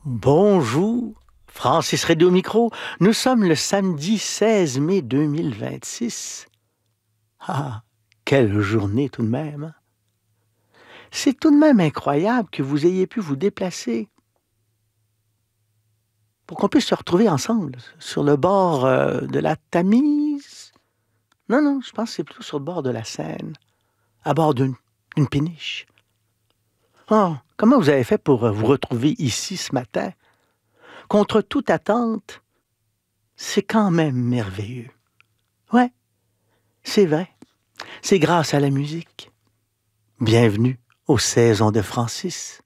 Bonjour, Francis Redé au micro. Nous sommes le samedi 16 mai 2026. Ah, quelle journée tout de même, hein? C'est tout de même incroyable que vous ayez pu vous déplacer pour qu'on puisse se retrouver ensemble sur le bord de la Tamise. Non, non, je pense que c'est plutôt sur le bord de la Seine, à bord d'une péniche. Oh, comment vous avez fait pour vous retrouver ici ce matin? Contre toute attente, c'est quand même merveilleux. Ouais, c'est vrai. C'est grâce à la musique. Bienvenue aux Saisons de Francis.